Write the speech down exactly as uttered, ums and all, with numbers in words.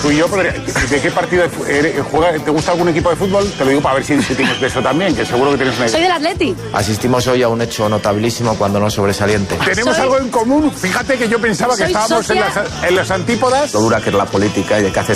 tú y yo, ¿de qué partido juega? ¿Te gusta algún equipo de fútbol? Te lo digo para ver si discutimos de eso también, que seguro que tienes una idea. Soy del Atleti. Asistimos hoy a un hecho notabilísimo cuando no sobresaliente. Tenemos Soy... algo en común. Fíjate que yo pensaba que estábamos en las, en las antípodas. Lo dura que es la política y de qué hace